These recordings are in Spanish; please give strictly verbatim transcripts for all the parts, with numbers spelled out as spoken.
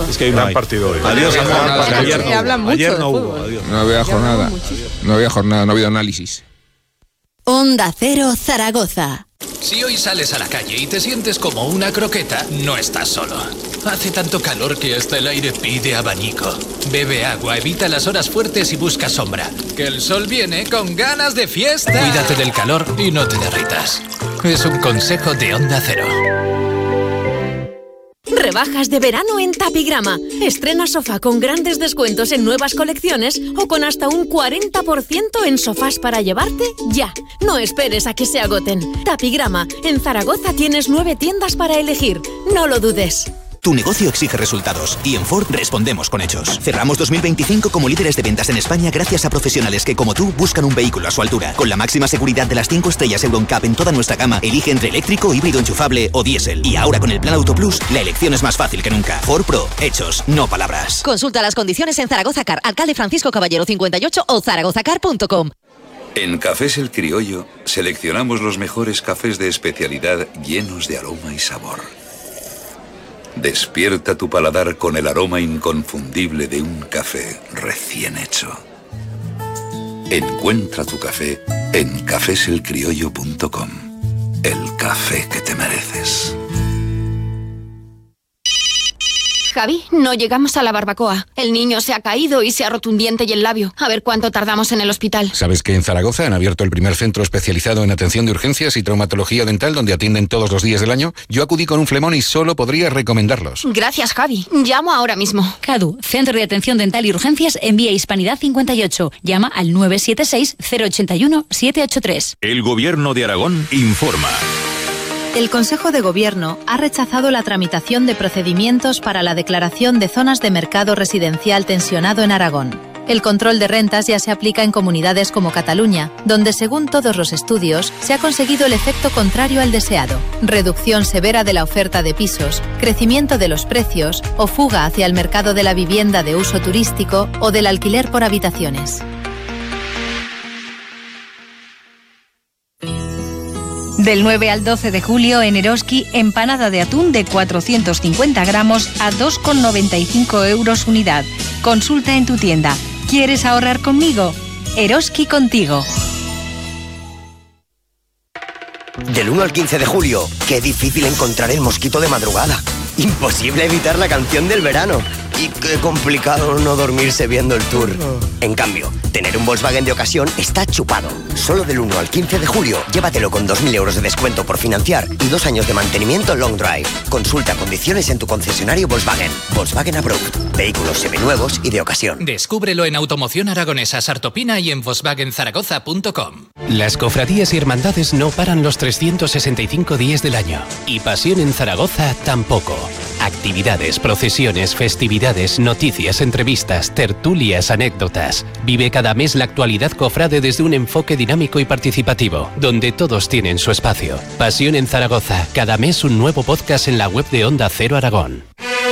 Es que hay un gran partido hoy. Adiós, Adiós, jornada. ayer, ayer, no, hablan mucho ayer de no hubo. fútbol. Adiós. No había jornada. No había jornada, no había análisis. Onda Cero Zaragoza. Si hoy sales a la calle y te sientes como una croqueta, no estás solo. Hace tanto calor que hasta el aire pide abanico. Bebe agua, evita las horas fuertes y busca sombra. Que el sol viene con ganas de fiesta. Cuídate del calor y no te derritas. Es un consejo de Onda Cero. Rebajas de verano en Tapigrama. Estrena sofá con grandes descuentos en nuevas colecciones o con hasta un cuarenta por ciento en sofás para llevarte ya. No esperes a que se agoten. Tapigrama. En Zaragoza tienes nueve tiendas para elegir. No lo dudes. Tu negocio exige resultados y en Ford respondemos con hechos. Cerramos dos mil veinticinco como líderes de ventas en España gracias a profesionales que, como tú, buscan un vehículo a su altura. Con la máxima seguridad de las cinco estrellas Euro N C A P en toda nuestra gama, elige entre eléctrico, híbrido enchufable o diésel. Y ahora con el plan Auto Plus, la elección es más fácil que nunca. Ford Pro, hechos, no palabras. Consulta las condiciones en Zaragoza Car, Alcalde Francisco Caballero cincuenta y ocho o zaragoza car punto com. En Cafés El Criollo seleccionamos los mejores cafés de especialidad llenos de aroma y sabor. Despierta tu paladar con el aroma inconfundible de un café recién hecho. Encuentra tu café en cafés el criollo punto com. El café que te mereces. Javi, no llegamos a la barbacoa. El niño se ha caído y se ha roto un diente y el labio. A ver cuánto tardamos en el hospital. ¿Sabes que en Zaragoza han abierto el primer centro especializado en atención de urgencias y traumatología dental donde atienden todos los días del año? Yo acudí con un flemón y solo podría recomendarlos. Gracias, Javi. Llamo ahora mismo. CADU, Centro de Atención Dental y Urgencias en Vía Hispanidad cincuenta y ocho. Llama al nueve siete seis, cero ocho uno, siete ocho tres. El Gobierno de Aragón informa. El Consejo de Gobierno ha rechazado la tramitación de procedimientos para la declaración de zonas de mercado residencial tensionado en Aragón. El control de rentas ya se aplica en comunidades como Cataluña, donde según todos los estudios se ha conseguido el efecto contrario al deseado: reducción severa de la oferta de pisos, crecimiento de los precios o fuga hacia el mercado de la vivienda de uso turístico o del alquiler por habitaciones. Del nueve al doce de julio en Eroski, empanada de atún de cuatrocientos cincuenta gramos a dos con noventa y cinco euros unidad. Consulta en tu tienda. ¿Quieres ahorrar conmigo? Eroski contigo. Del uno al quince de julio, qué difícil encontrar el mosquito de madrugada. Imposible evitar la canción del verano. Y qué complicado no dormirse viendo el tour. En cambio, tener un Volkswagen de ocasión está chupado. Solo del uno al quince de julio, llévatelo con dos mil euros de descuento por financiar y dos años de mantenimiento long drive. Consulta condiciones en tu concesionario Volkswagen. Volkswagen Approved. Vehículos seminuevos y de ocasión. Descúbrelo en Automoción Aragonesa Sartopina y en volkswagen zaragoza punto com. Las cofradías y hermandades no paran los trescientos sesenta y cinco días del año. Y Pasión en Zaragoza tampoco. Actividades, procesiones, festividades, noticias, entrevistas, tertulias, anécdotas. Vive cada mes la actualidad cofrade desde un enfoque dinámico y participativo, donde todos tienen su espacio. Pasión en Zaragoza. Cada mes un nuevo podcast en la web de Onda Cero Aragón.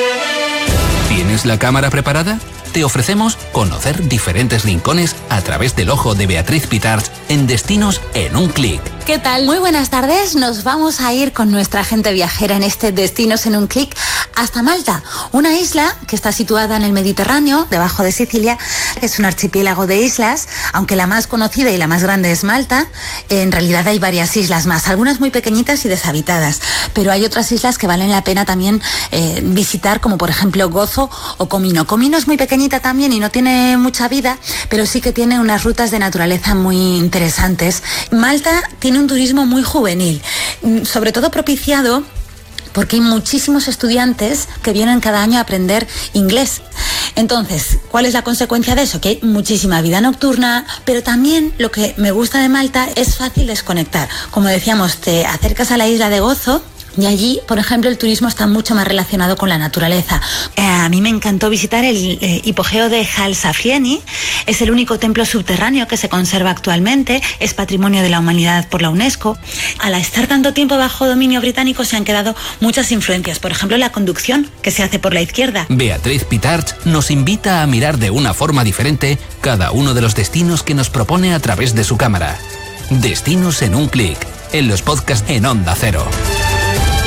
¿Tienes la cámara preparada? Te ofrecemos conocer diferentes rincones a través del ojo de Beatriz Pitarch en Destinos en un clic. ¿Qué tal? Muy buenas tardes. Nos vamos a ir con nuestra agente viajera en este Destinos en un clic hasta Malta, una isla que está situada en el Mediterráneo, debajo de Sicilia. Es un archipiélago de islas, aunque la más conocida y la más grande es Malta. En realidad hay varias islas más, algunas muy pequeñitas y deshabitadas, pero hay otras islas que valen la pena también eh, visitar, como por ejemplo Gozo o Comino. Comino es muy pequeñita también y no tiene mucha vida, pero sí que tiene unas rutas de naturaleza muy interesantes. Malta tiene un turismo muy juvenil, sobre todo propiciado porque hay muchísimos estudiantes que vienen cada año a aprender inglés. Entonces, ¿cuál es la consecuencia de eso? Que hay muchísima vida nocturna, pero también lo que me gusta de Malta es fácil desconectar. Como decíamos, te acercas a la isla de Gozo y allí, por ejemplo, el turismo está mucho más relacionado con la naturaleza. Eh, a mí me encantó visitar el eh, hipogeo de Halsafieni. Es el único templo subterráneo que se conserva actualmente. Es Patrimonio de la Humanidad por la UNESCO. Al estar tanto tiempo bajo dominio británico se han quedado muchas influencias. Por ejemplo, la conducción, que se hace por la izquierda. Beatriz Pitarch nos invita a mirar de una forma diferente cada uno de los destinos que nos propone a través de su cámara. Destinos en un clic, en los podcasts en Onda Cero.